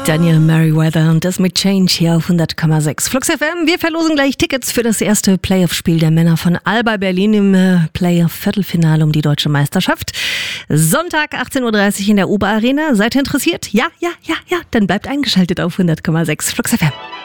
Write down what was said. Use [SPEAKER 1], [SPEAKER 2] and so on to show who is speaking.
[SPEAKER 1] Daniel Merriweather und das mit Change hier auf 100,6 Flux FM. Wir verlosen gleich Tickets für das erste Playoff-Spiel der Männer von Alba Berlin im Playoff-Viertelfinale um die deutsche Meisterschaft. Sonntag 18.30 Uhr in der Ober Arena. Seid ihr interessiert? Ja, dann bleibt eingeschaltet auf 100,6 Flux FM.